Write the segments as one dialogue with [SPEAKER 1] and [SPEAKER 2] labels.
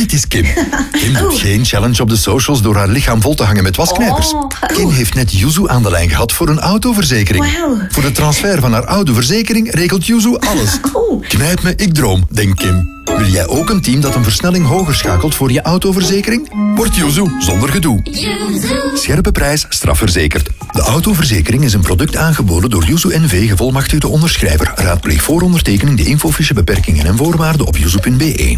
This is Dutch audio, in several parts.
[SPEAKER 1] dit is Kim. Kim doet geen challenge op de socials door haar lichaam vol te hangen met wasknijpers. Kim heeft net Yuzu aan de lijn gehad voor een autoverzekering. Voor de transfer van haar oude verzekering regelt Yuzu alles. Knijp me, ik droom, denkt Kim. Wil jij ook een team dat een versnelling hoger schakelt voor je autoverzekering? Word Yuzu zonder gedoe. Scherpe prijs, strafverzekerd. De autoverzekering is een product aangeboden door Yuzu NV, gevolmachtigde onderschrijver. Raadpleeg voor ondertekening de infofiche, beperkingen en voorwaarden op yuzu.be.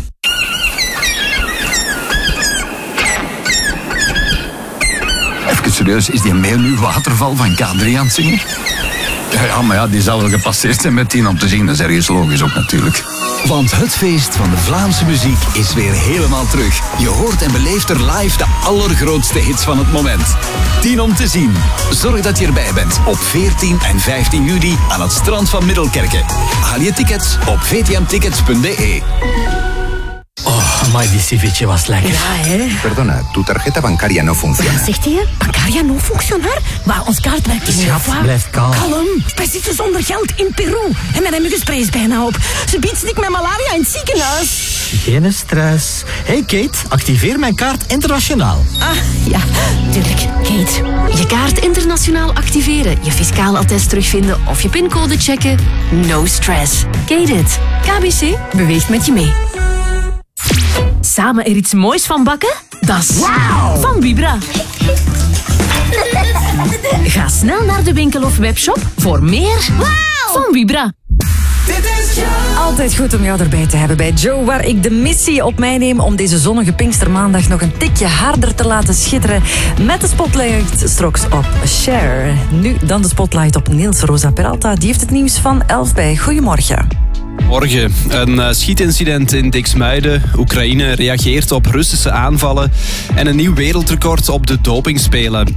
[SPEAKER 2] Even serieus, is die mail nu Waterval van K3 aan het zingen? Ja, maar ja, die zal wel gepasseerd zijn met 10 om te zien. Dat is ergens logisch ook natuurlijk.
[SPEAKER 3] Want het feest van de Vlaamse muziek is weer helemaal terug. Je hoort en beleeft er live de allergrootste hits van het moment. 10 om te zien. Zorg dat je erbij bent op 14 en 15 juli aan het strand van Middelkerke. Haal je tickets op vtmtickets.be.
[SPEAKER 4] Oh, amai, die ceviche was lekker.
[SPEAKER 5] Ja, hè?
[SPEAKER 6] Perdona, tu tarjeta bancaria no funciona.
[SPEAKER 5] Zegt hij? Bancaria no functionar? Maar ons kaart werkt niet.
[SPEAKER 4] Schat, blijf kalm.
[SPEAKER 5] Kalm. Wij zitten zonder geld in Peru. En mijn muggenspray is bijna op. Ze biedt stik met malaria in het ziekenhuis.
[SPEAKER 4] Geen stress. Hey Kate, activeer mijn kaart internationaal.
[SPEAKER 5] Ah, ja, tuurlijk. Kate.
[SPEAKER 7] Je kaart internationaal activeren, je fiscaal attest terugvinden of je pincode checken. No stress. Kate it. KBC beweegt met je mee. Samen er iets moois van bakken? Dat is van Vibra. Ga snel naar de winkel of webshop voor meer van Vibra.
[SPEAKER 8] Altijd goed om jou erbij te hebben bij Joe, waar ik de missie op mij neem om deze zonnige Pinkstermaandag nog een tikje harder te laten schitteren met de spotlight straks op Cher. Nu dan de spotlight op Niels Rosa Peralta. Die heeft het nieuws van 11 bij. Goedemorgen.
[SPEAKER 9] Morgen. Een schietincident in Diksmuiden. Oekraïne reageert op Russische aanvallen. En een nieuw wereldrecord op de dopingspelen.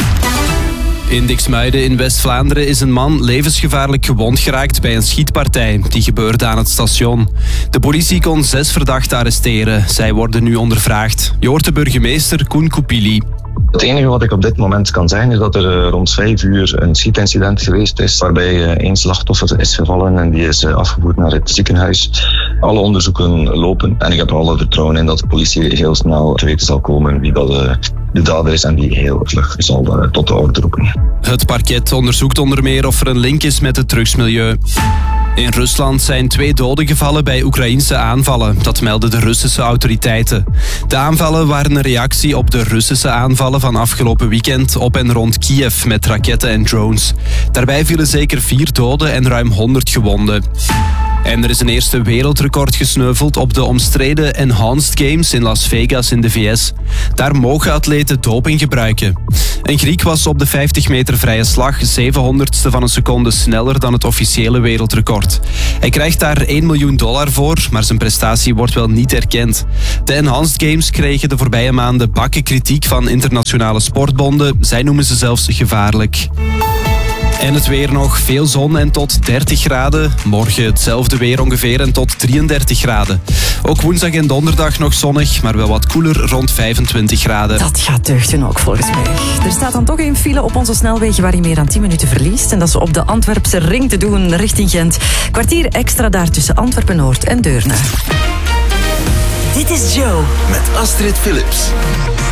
[SPEAKER 9] In Diksmuiden in West-Vlaanderen is een man levensgevaarlijk gewond geraakt bij een schietpartij. Die gebeurde aan het station. De politie kon 6 verdachten arresteren. Zij worden nu ondervraagd. Je hoort de burgemeester Koen Koupili.
[SPEAKER 10] Het enige wat ik op dit moment kan zeggen is dat er rond 5 uur een schietincident geweest is waarbij 1 slachtoffer is gevallen en die is afgevoerd naar het ziekenhuis. Alle onderzoeken lopen en ik heb er alle vertrouwen in dat de politie heel snel te weten zal komen wie dat de dader is en die heel vlug zal tot de orde roepen.
[SPEAKER 9] Het parket onderzoekt onder meer of er een link is met het drugsmilieu. In Rusland zijn 2 doden gevallen bij Oekraïnse aanvallen. Dat melden de Russische autoriteiten. De aanvallen waren een reactie op de Russische aanvallen van afgelopen weekend op en rond Kiev met raketten en drones. Daarbij vielen zeker 4 doden en ruim 100 gewonden. En er is een eerste wereldrecord gesneuveld op de omstreden Enhanced Games in Las Vegas in de VS. Daar mogen atleten doping gebruiken. Een Griek was op de 50 meter vrije slag 700ste van een seconde sneller dan het officiële wereldrecord. Hij krijgt daar $1 miljoen voor, maar zijn prestatie wordt wel niet erkend. De Enhanced Games kregen de voorbije maanden bakken kritiek van internationale sportbonden. Zij noemen ze zelfs gevaarlijk. En het weer nog, veel zon en tot 30 graden. Morgen hetzelfde weer ongeveer en tot 33 graden. Ook woensdag en donderdag nog zonnig, maar wel wat koeler rond 25 graden.
[SPEAKER 8] Dat gaat deugden ook volgens mij. Er staat dan toch een file op onze snelwegen waar je meer dan 10 minuten verliest. En dat is op de Antwerpse ring te doen richting Gent. Kwartier extra daar tussen Antwerpen-Noord en Deurne.
[SPEAKER 3] Dit is Joe met Astrid Philips.